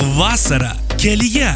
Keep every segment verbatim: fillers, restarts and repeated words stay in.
Vasara kelyje.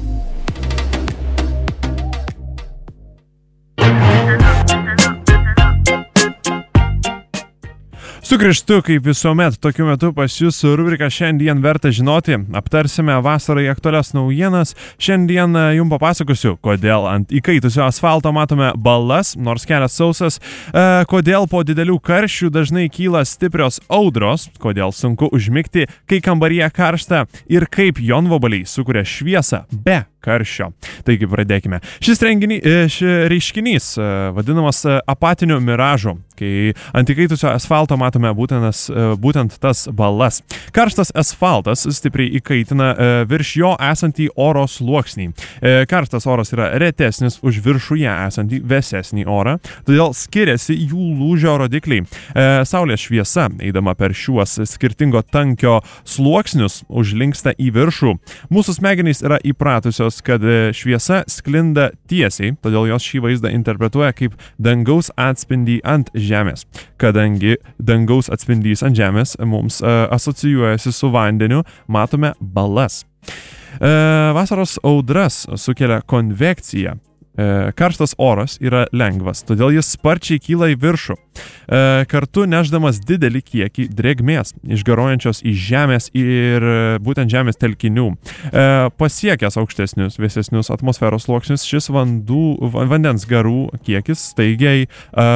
Sugrįžtu, kaip visuomet, tokiu metu pas jūs rubrika Šiandien verta žinoti. Aptarsime vasarai aktualias naujienas. Šiandien jums papasakosiu, kodėl ant įkaitusio asfalto matome balas, nors kelias sausas, kodėl po didelių karščių dažnai kyla stiprios audros, kodėl sunku užmigti, kai kambaryje karšta ir kaip jonvabaliai sukuria šviesą be karščio. Taigi pradėkime. Šis renginys, šis reiškinys vadinamas apatiniu miražu, kai ant įkaitusio asfalto matome būtenas, būtent tas balas. Karštas asfaltas stipriai įkaitina virš jo esantį oro sluoksnį. Karštas oras yra retesnis už viršuje esantį vėsesnį orą, todėl skiriasi jų lūžio rodikliai. Saulės šviesa, eidama per šiuos skirtingo tankio sluoksnius, užlinksta į viršų. Mūsų smegenys yra įpratusios, kad šviesa sklinda tiesiai, todėl jos šį vaizdą interpretuoja kaip dangaus atspindį ant žemės. Kadangi dangaus atspindys ant žemės mums uh, asocijuojasi su vandeniu, matome balas. Uh, vasaros audras sukelia konvekciją. E, karštas oras yra lengvas, todėl jis sparčiai kyla į viršų, e, kartu nešdamas didelį kiekį drėgmės, išgaruojančios į žemės ir būtent žemės telkinių. E, pasiekęs aukštesnius, vėsesnius atmosferos sluoksnius, šis vandų, vandens garų kiekis staigiai e,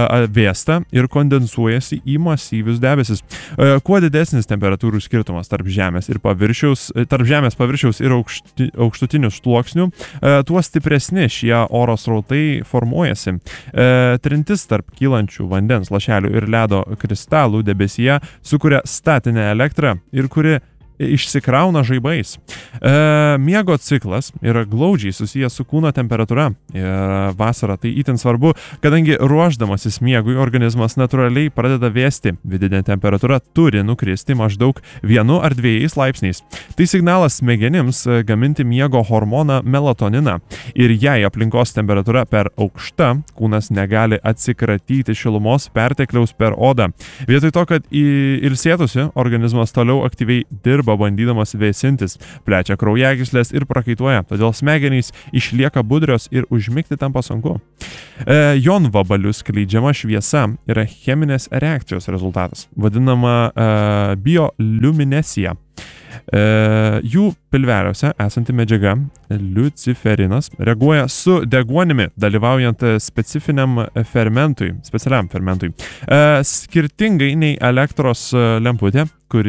vėsta ir kondensuojasi į masyvius debesis. E, kuo didesnis temperatūrų skirtumas tarp žemės ir paviršiaus, tarp žemės paviršiaus ir aukšti, aukštutinių sluoksnių, e, tuo stipresni šie oro srautai formuojasi. E, trintis tarp kylančių vandens lašelių ir ledo kristalų debesyje sukuria statinę elektrą ir kuri išsikrauna žaibais. E, miego ciklas yra glaudžiai susijęs su kūno temperatūra. Ir vasara tai itin svarbu, kadangi ruošdamasis miegui organizmas natūraliai pradeda vėsti. Vidinė temperatūra turi nukristi maždaug vienu ar dviejais laipsniais. Tai signalas smegenims gaminti miego hormoną melatoniną. Ir jei aplinkos temperatūra per aukšta, kūnas negali atsikratyti šilumos pertekliaus per odą. Vietoj to, kad ilsėtųsi, organizmas toliau aktyviai dirba bandydamas vėsintis, plečia kraujagyslės ir prakaituoja, todėl smegenys išlieka budrios ir užmigti tampa sunku. E, jonvabalių skleidžiama šviesa yra cheminės reakcijos rezultatas, vadinama e, bioliuminescija. E, jų pilveliuose esanti medžiaga, liuciferinas, reaguoja su deguonimi, dalyvaujant specifiniam fermentui, specialiam fermentui. E, skirtingai nei elektros lemputė,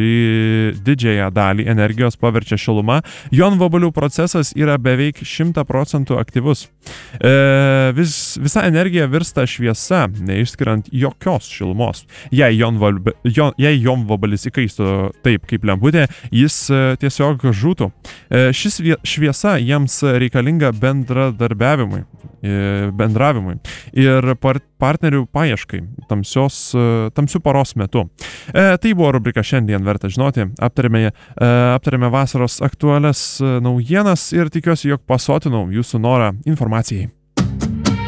kuri didžiąją dalį energijos paverčia šiluma, jonvabalių procesas yra beveik šimtą procentų aktyvus. E, vis, visa energija virsta šviesa, neišskiriant jokios šilumos. Jei, jonval, jon, jei jonvabalis įkaistų taip kaip lemputė, jis tiesiog žūtų. Šis šviesa jiems reikalinga bendradarbiavimui, bendravimui ir partnerių paieškai tamsios, tamsių paros metu. Tai buvo rubrika Šiandien verta žinoti. Aptarėme, aptarėme vasaros aktualias naujienas ir tikiuosi, jog pasotinau jūsų norą informacijai.